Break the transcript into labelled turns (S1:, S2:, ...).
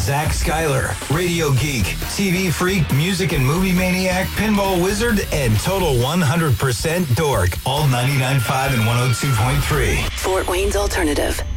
S1: Zach Schuyler, Radio Geek, TV Freak, Music and Movie Maniac, Pinball Wizard, and Total 100% Dork. All 99.5 and 102.3.
S2: Fort Wayne's Alternative.